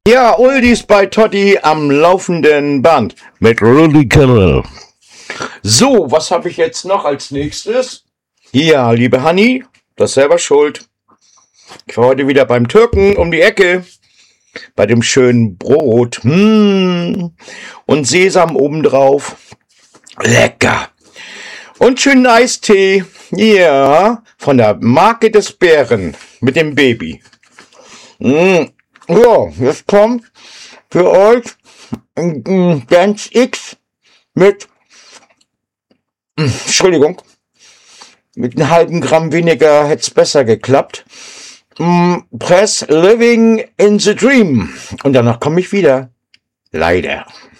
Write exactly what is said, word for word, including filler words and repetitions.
Ja, Oldies bei Totti am laufenden Band mit Rudi Carrell. So, was habe ich jetzt noch als nächstes? Ja, liebe Hanni, das ist selber schuld. Ich war heute wieder beim Türken um die Ecke. Bei dem schönen Brot. Mmh. Und Sesam obendrauf. Lecker. Und schönen Eistee. Ja, von der Marke des Bären mit dem Baby. Mmh. Ja, jetzt kommt für euch ein Dance X mit, Entschuldigung, mit einem halben Gramm weniger hätte es besser geklappt. Press Living in the Dream. Und danach komme ich wieder. Leider.